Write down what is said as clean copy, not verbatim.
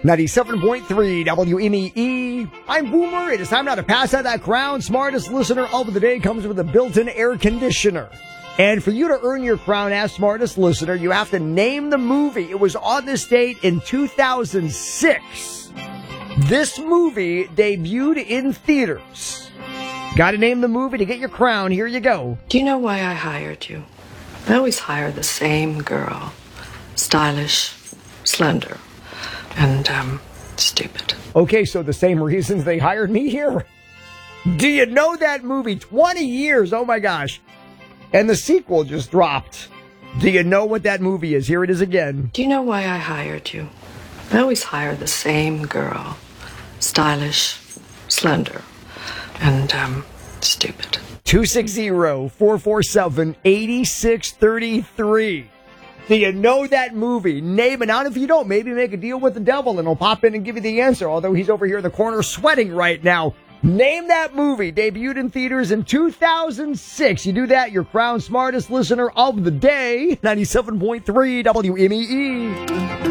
97.3 WMEE. I'm Boomer. It is time now to pass out that crown. Smartest listener of the day comes with a built-in air conditioner. And for you to earn your crown as smartest listener, you have to name the movie. It was on this date in 2006. This movie debuted in theaters. Got to name the movie to get your crown. Here you go. Do you know why I hired you? I always hire the same girl. Stylish, slender, and, stupid. Okay, so the same reasons they hired me here? Do you know that movie? 20 years, oh my gosh. And the sequel just dropped. Do you know what that movie is? Here it is again. Do you know why I hired you? I always hire the same girl. Stylish, slender, and, stupid. 260-447-8633. Do you know that movie? Name it. Now, if you don't, maybe make a deal with the devil and he'll pop in and give you the answer, although he's over here in the corner sweating right now. Name that movie. Debuted in theaters in 2006. You do that, you're crowned smartest listener of the day. 97.3 WMEE.